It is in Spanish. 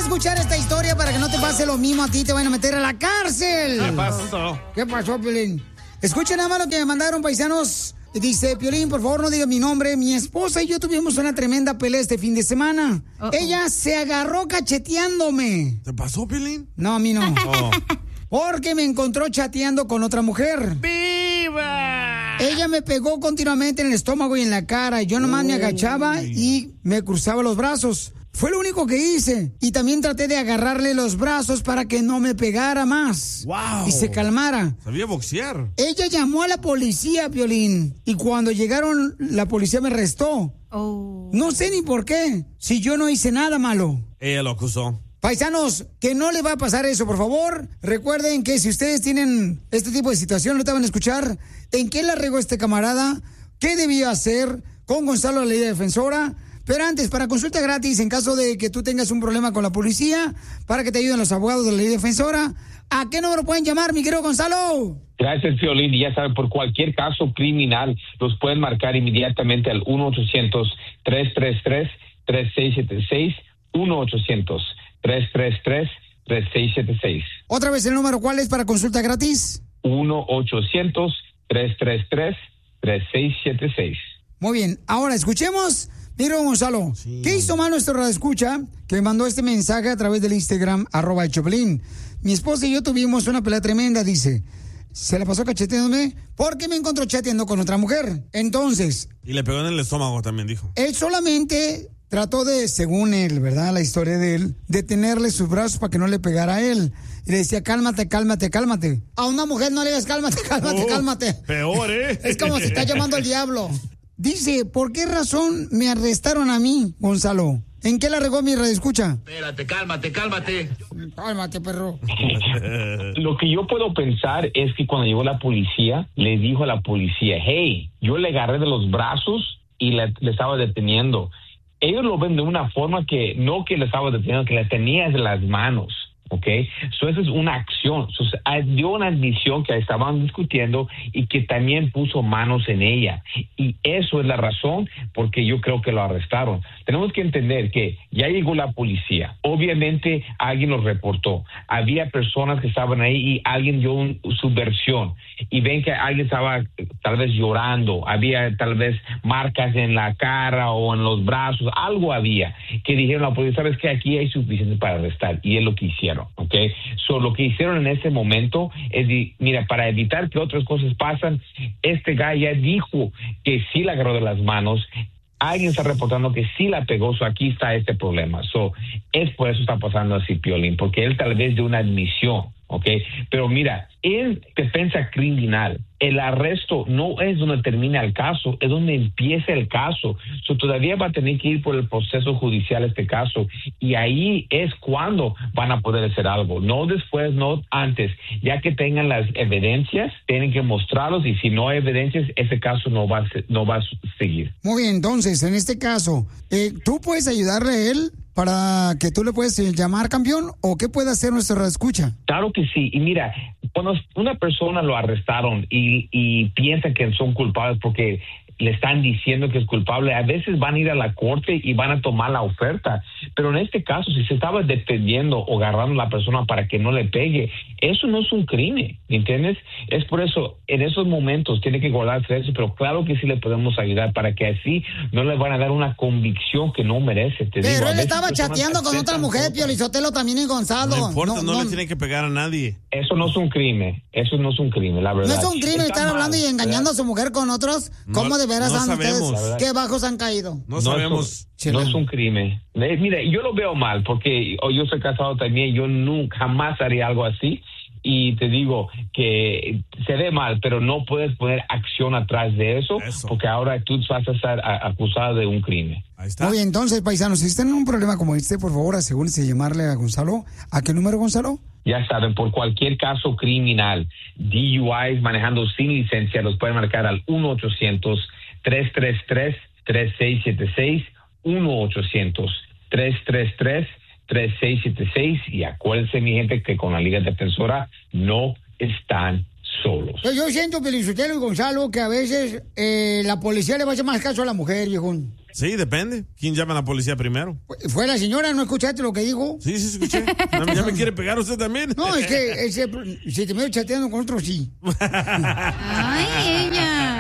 escuchar esta historia para que no te pase lo mismo a ti, te van a meter a la cárcel. ¿Qué pasó? ¿Qué pasó, Piolín? Escuchen nada más lo que me mandaron, paisanos. Dice, Piolín, por favor, no diga mi nombre. Mi esposa y yo tuvimos una tremenda pelea este fin de semana. Ella se agarró cacheteándome. ¿Te pasó, Piolín? No, a mí no. Porque me encontró chateando con otra mujer. ¡Viva! Ella me pegó continuamente en el estómago y en la cara. Yo nomás me agachaba y me cruzaba los brazos. Fue lo único que hice. Y también traté de agarrarle los brazos para que no me pegara más. ¡Wow! Y se calmara. Sabía boxear. Ella llamó a la policía, Piolín. Y cuando llegaron, la policía me arrestó. No sé ni por qué. Si yo no hice nada malo. Ella lo acusó. Paisanos, que no le va a pasar eso, por favor. Recuerden que si ustedes tienen este tipo de situación, lo te van a escuchar. ¿En qué la regó este camarada? ¿Qué debió hacer con Gonzalo, la ley defensora? Pero antes, para consulta gratis, en caso de que tú tengas un problema con la policía, para que te ayuden los abogados de la ley defensora, ¿a qué número pueden llamar, mi querido Gonzalo? Gracias, Piolín. Y ya saben, por cualquier caso criminal, los pueden marcar inmediatamente al 1-800-333-3676, 1-800-333-3676. Otra vez el número, ¿cuál es para consulta gratis? 1-800-333-3676. Muy bien, ahora escuchemos. Mira, Gonzalo, sí. ¿Qué hizo mal nuestro radioescucha que me mandó este mensaje a través del Instagram, @el_Choplin? Mi esposa y yo tuvimos una pelea tremenda, dice. Se la pasó cacheteándome porque me encontró chateando con otra mujer. Entonces... Y le pegó en el estómago también, dijo. Él solamente trató de, según él, ¿verdad? La historia de él, de tenerle sus brazos para que no le pegara a él. Y le decía, cálmate, cálmate, cálmate. A una mujer no le digas cálmate, cálmate, cálmate. Peor, ¿eh? Es como si está llamando al diablo. Dice, ¿por qué razón me arrestaron a mí, Gonzalo? ¿En qué la regó mi radioescucha? Espérate, cálmate, cálmate. Cálmate, perro. Lo que yo puedo pensar es que cuando llegó la policía, le dijo a la policía, hey, yo le agarré de los brazos y le estaba deteniendo. Ellos lo ven de una forma que no que le estaba deteniendo, que le tenía de las manos. ¿Ok? So, esa es una acción. So, dio una admisión que estaban discutiendo y que también puso manos en ella. Y eso es la razón por que yo creo que lo arrestaron. Tenemos que entender que ya llegó la policía. Obviamente alguien lo reportó. Había personas que estaban ahí y alguien dio su versión. Y ven que alguien estaba tal vez llorando. Había tal vez marcas en la cara o en los brazos. Algo había que dijeron a la policía, ¿sabes qué? Aquí hay suficiente para arrestar. Y es lo que hicieron. Okay, so lo que hicieron en ese momento es, mira, para evitar que otras cosas pasen, este guy ya dijo que sí la agarró de las manos. Alguien está reportando que sí la pegó, so aquí está este problema. So es por eso está pasando así, Piolín, porque él tal vez dio una admisión, ¿ok? Pero mira, en defensa criminal, el arresto no es donde termina el caso, es donde empieza el caso. So, todavía va a tener que ir por el proceso judicial este caso, y ahí es cuando van a poder hacer algo. No después, no antes. Ya que tengan las evidencias, tienen que mostrarlos, y si no hay evidencias, ese caso no va a seguir. Muy bien, entonces, en este caso, ¿tú puedes ayudarle a él para que tú le puedes llamar, campeón? ¿O qué puede hacer nuestro radioescucha? Claro que sí. Y mira, cuando una persona lo arrestaron y piensa que son culpables porque le están diciendo que es culpable, a veces van a ir a la corte y van a tomar la oferta. Pero en este caso, si se estaba defendiendo o agarrando a la persona para que no le pegue, eso no es un crimen, ¿entiendes? Es por eso, en esos momentos tiene que guardarse eso, pero claro que sí le podemos ayudar para que así no le van a dar una convicción que no merece. Pero él estaba chateando con otra mujer, Pio Lizotelo también y Gonzalo. No importa, no le tiene que pegar a nadie. Eso no es un crimen, la verdad. No es un crimen estar hablando y engañando a su mujer con otros. ¿Cómo de veras han ustedes? ¿Qué bajos han caído? No sabemos. No es un crimen. Mira, yo lo veo mal porque yo soy casado también, yo nunca jamás haría algo así. Y te digo que se ve mal, pero no puedes poner acción atrás de eso. Porque ahora tú vas a estar acusado de un crimen. Ahí está. Oye, entonces, paisanos, si están en un problema como este, por favor, asegúrense de llamarle a Gonzalo. ¿A qué número, Gonzalo? Ya saben, por cualquier caso criminal, DUIs, manejando sin licencia, los pueden marcar al 1-800-333-3676, 1-800-333-3676, y acuérdense, mi gente, que con la Liga Defensora no están solos. Yo siento, Pelizotelo y Gonzalo, que a veces la policía le va a hacer más caso a la mujer, viejón. Sí, depende. ¿Quién llama a la policía primero? Fue la señora, ¿no escuchaste lo que dijo? Sí, escuché. ¿Ya me quiere pegar usted también? No, es que si te veo chateando con otro, sí. Ay, ella.